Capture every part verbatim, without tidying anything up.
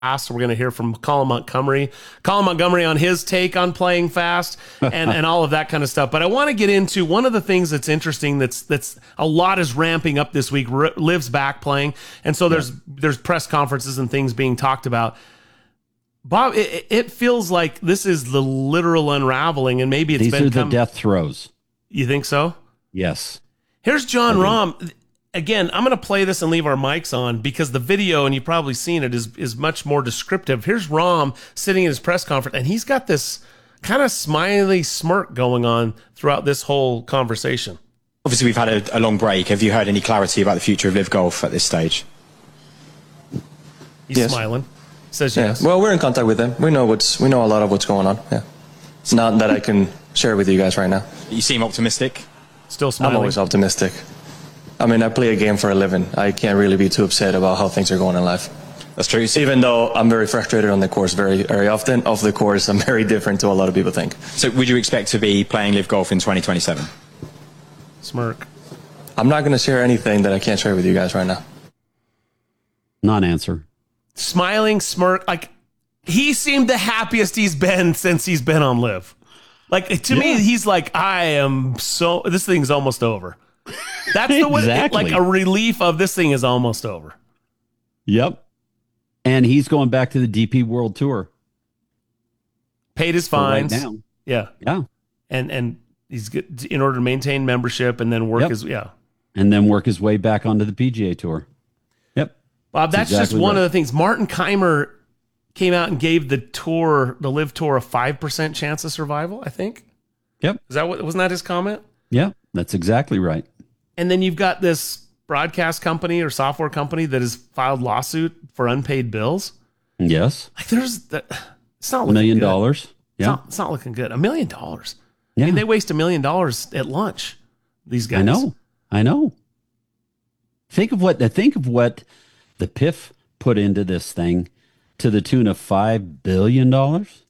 We're going to hear from Colin Montgomery, Colin Montgomery on his take on playing fast and, and all of that kind of stuff. But I want to get into one of the things that's interesting. That's that's a lot is ramping up this week. R- Liv's back playing, and so there's yeah. there's press conferences and things being talked about. Bob, it, it feels like this is the literal unraveling, and maybe it's these been are the come- death throes. You think so? Yes. Here's John Rahm. Again, I'm going to play this and leave our mics on because the video, and you've probably seen it, is is much more descriptive. Here's Rahm sitting in his press conference, and he's got this kind of smiley smirk going on throughout this whole conversation. Obviously, we've had a, a long break. Have you heard any clarity about the future of Live Golf at this stage? He's yes. smiling. Says yeah. yes. Well, we're in contact with them. We know what's we know a lot of what's going on. Yeah. It's not that I can share with you guys right now. You seem optimistic. Still smiling. I'm always optimistic. I mean, I play a game for a living. I can't really be too upset about how things are going in life. That's true. Even though I'm very frustrated on the course very, very often, off the course, I'm very different to a lot of people think. So would you expect to be playing Live Golf in twenty twenty-seven? Smirk. I'm not going to share anything that I can't share with you guys right now. Non-answer. Smiling smirk. Like, he seemed the happiest he's been since he's been on Live. Like, to yeah. me, he's like, I am so, this thing's almost over. That's the way, exactly. like a relief of this thing is almost over. Yep. And he's going back to the D P World Tour. Paid his fines. Right now. Yeah. Yeah. And and he's good in order to maintain membership and then work yep. his, yeah. And then work his way back onto the P G A Tour. Yep. Bob, that's, that's exactly just one right. of the things. Martin Keimer came out and gave the tour, the Live Tour, a five percent chance of survival, I think. Yep. Is that what, wasn't that his comment? Yeah, that's exactly right. And then you've got this broadcast company or software company that has filed lawsuit for unpaid bills. Yes. Like there's that. It's not looking a million good. dollars. It's Yeah. not, it's not looking good. A million dollars. Yeah. I mean, they waste a million dollars at lunch. These guys. I know. I know. Think of what think of what the P I F put into this thing to the tune of five billion dollars.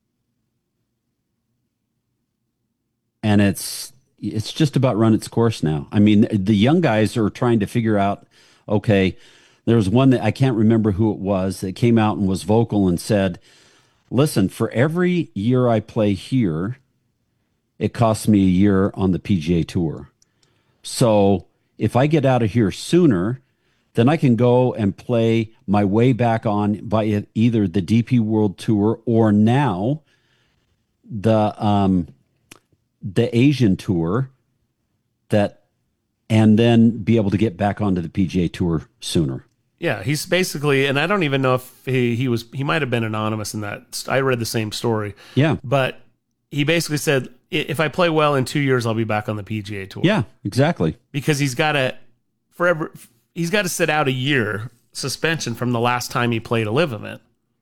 And it's it's just about run its course now. I mean, the young guys are trying to figure out, okay, there was one that I can't remember who it was that came out and was vocal and said, listen, for every year I play here, it costs me a year on the P G A Tour. So if I get out of here sooner, then I can go and play my way back on by either the D P World Tour or now the um, the Asian Tour, that, and then be able to get back onto the P G A Tour sooner. Yeah, he's basically, and I don't even know if he, he was, he might have been anonymous in that. I read the same story. Yeah. But he basically said, if I play well in two years, I'll be back on the P G A Tour. Yeah, exactly. Because he's got to, forever, he's got to sit out a year suspension from the last time he played a live event.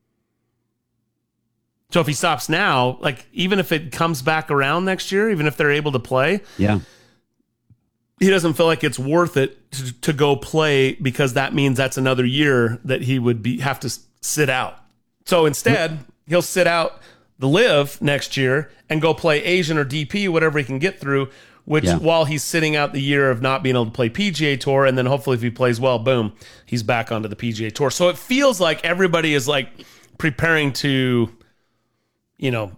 So if he stops now, like even if it comes back around next year, even if they're able to play, yeah, he doesn't feel like it's worth it to, to go play because that means that's another year that he would be have to sit out. So instead, he'll sit out the live next year and go play Asian or D P, whatever he can get through, which yeah. while he's sitting out the year of not being able to play P G A Tour, and then hopefully if he plays well, boom, he's back onto the P G A Tour. So it feels like everybody is like preparing to, you know,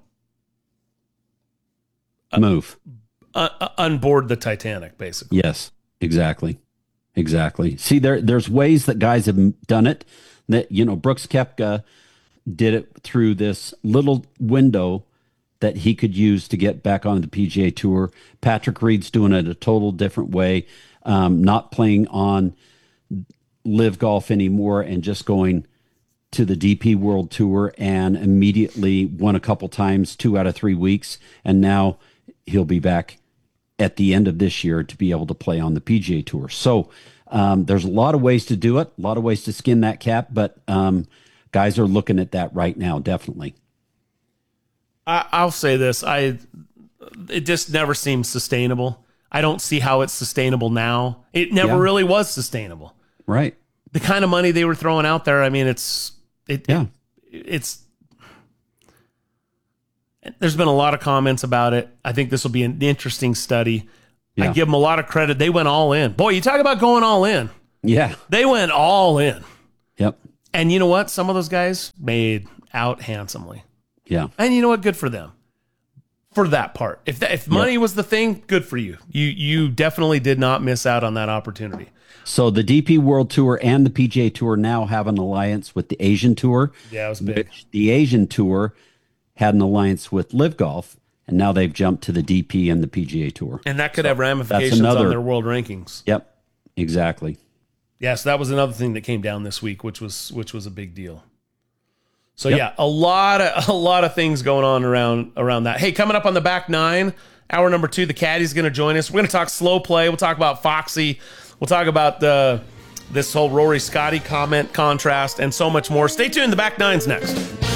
move, uh, uh, unboard the Titanic, basically. Yes, exactly. Exactly. See, there, there's ways that guys have done it that, you know, Brooks Koepka did it through this little window that he could use to get back on the P G A Tour. Patrick Reed's doing it a total different way, um, not playing on Live Golf anymore and just going to the D P World Tour, and immediately won a couple times, two out of three weeks. And now he'll be back at the end of this year to be able to play on the P G A Tour. So um, there's a lot of ways to do it, a lot of ways to skin that cat, but um, guys are looking at that right now, definitely. I, I'll say this. I It just never seems sustainable. I don't see how it's sustainable now. It never yeah. really was sustainable. Right. The kind of money they were throwing out there, I mean, it's it, yeah. it it's there's been a lot of comments about it. I think this will be an interesting study. Yeah. I give them a lot of credit. They went all in. Boy, you talk about going all in. Yeah. They went all in. Yep. And you know what? Some of those guys made out handsomely. Yeah. And you know what? Good for them. For that part. If that, if money Yep. was the thing, good for you. You you definitely did not miss out on that opportunity. So the D P World Tour and the P G A Tour now have an alliance with the Asian Tour. Yeah, it was big. Which the Asian Tour had an alliance with Live Golf, and now they've jumped to the D P and the P G A Tour. And that could have ramifications another- on their world rankings. Yep, exactly. Yeah, so that was another thing that came down this week, which was which was a big deal. So Yep. yeah, a lot of a lot of things going on around around that. Hey, coming up on the back nine, hour number two, the Caddy's going to join us. We're going to talk slow play. We'll talk about Foxy. We'll talk about the this whole Rory Scotty comment contrast and so much more. Stay tuned. The back nine's next.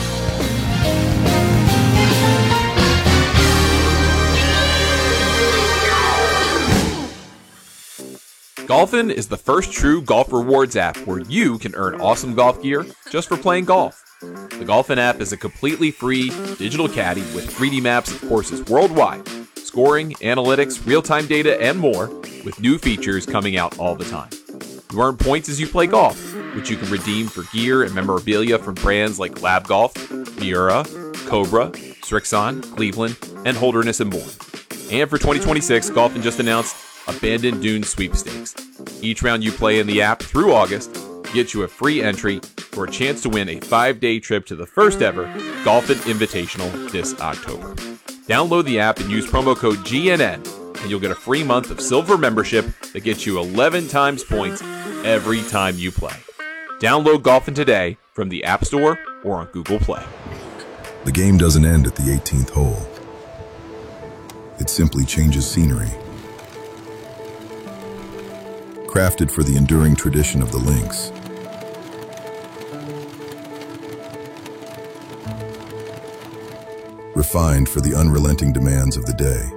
Golfin is the first true golf rewards app where you can earn awesome golf gear just for playing golf. The Golfin app is a completely free digital caddy with three D maps of courses worldwide, scoring, analytics, real-time data, and more, with new features coming out all the time. You earn points as you play golf, which you can redeem for gear and memorabilia from brands like Lab Golf, Miura, Cobra, Strixon, Cleveland, and Holderness and Bourne. And for twenty twenty-six, Golfin just announced Abandoned Dunes Sweepstakes. Each round you play in the app through August gets you a free entry for a chance to win a five-day trip to the first ever Golfin Invitational this October. Download the app and use promo code G N N, and you'll get a free month of silver membership that gets you eleven times points every time you play. Download Golfin today from the App Store or on Google Play. The game doesn't end at the eighteenth hole. It simply changes scenery. Crafted for the enduring tradition of the links. Refined for the unrelenting demands of the day.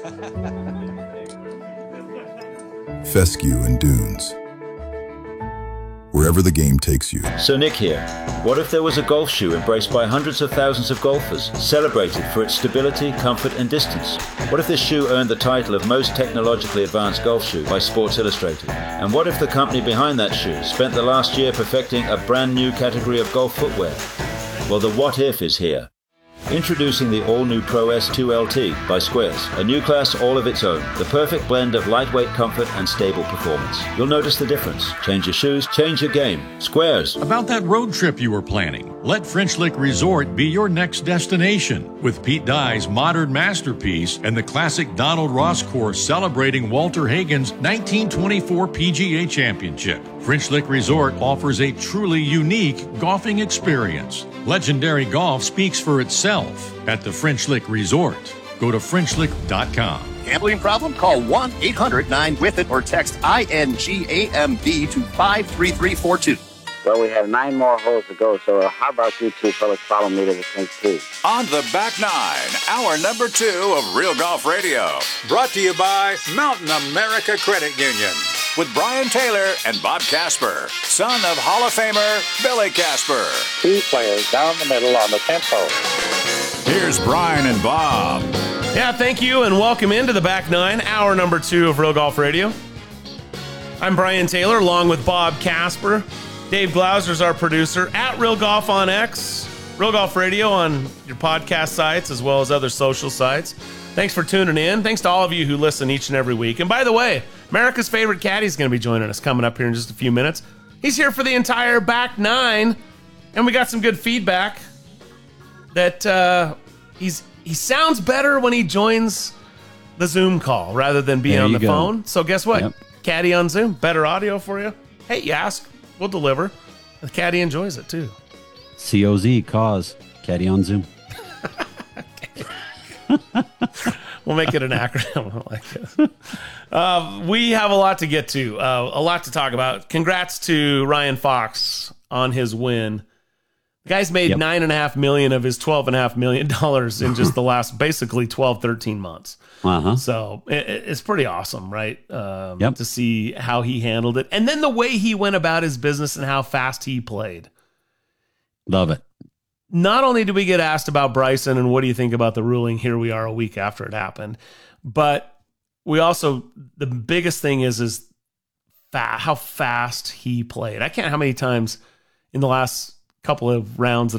Fescue and dunes. Wherever the game takes you. So Nick here. What if there was a golf shoe embraced by hundreds of thousands of golfers, celebrated for its stability, comfort and distance? What if this shoe earned the title of most technologically advanced golf shoe by Sports Illustrated? And what if the company behind that shoe spent the last year perfecting a brand new category of golf footwear? Well, the what if is here. Introducing the all-new Pro S two L T by Squares, a new class all of its own, the perfect blend of lightweight comfort and stable performance. You'll notice the difference. Change your shoes, change your game. Squares. About that road trip you were planning, let French Lick Resort be your next destination. With Pete Dye's modern masterpiece and the classic Donald Ross course celebrating Walter Hagen's nineteen twenty-four P G A Championship, French Lick Resort offers a truly unique golfing experience. Legendary golf speaks for itself at the French Lick Resort. Go to French Lick dot com. Gambling problem? Call one eight hundred nine with it or text I N G A M B to five three three four two. Well, we have nine more holes to go, so how about you two fellas follow me to the tenth tee? On the back nine, hour number two of Real Golf Radio. Brought to you by Mountain America Credit Union. With Brian Taylor and Bob Casper, son of Hall of Famer Billy Casper. Two players down the middle on the tenth hole. Here's Brian and Bob. Yeah, thank you, and welcome into the back nine, hour number two of Real Golf Radio. I'm Brian Taylor, along with Bob Casper. Dave Glauser's our producer. At Real Golf on X, Real Golf Radio on your podcast sites as well as other social sites. Thanks for tuning in. Thanks to all of you who listen each and every week. And by the way, America's favorite caddy is going to be joining us coming up here in just a few minutes. He's here for the entire back nine, and we got some good feedback that uh, he's he sounds better when he joins the Zoom call rather than being There on you the go. phone. So guess what? Yep. Caddy on Zoom, better audio for you. Hey, you ask, we'll deliver. The caddy enjoys it too. C O Z, cause, caddy on Zoom. We'll make it an acronym. I like it. Uh, we have a lot to get to, uh, a lot to talk about. Congrats to Ryan Fox on his win. The guy's made Yep. nine and a half million of his twelve and a half million dollars in just the last basically twelve, thirteen months. Uh-huh. So it, it's pretty awesome, right? Um, Yep. To see how he handled it. And then the way he went about his business and how fast he played. Love it. Not only did we get asked about Bryson and what do you think about the ruling, here we are a week after it happened, but we also, the biggest thing is, is fa- how fast he played. I can't how many times in the last couple of rounds